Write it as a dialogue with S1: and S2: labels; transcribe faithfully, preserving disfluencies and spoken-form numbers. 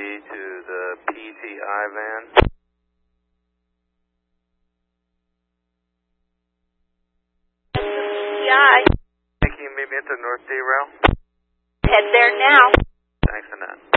S1: to the P T I van.
S2: Yeah.
S1: Can you meet me at the North D rail?
S2: Head there now.
S1: Thanks, Annette.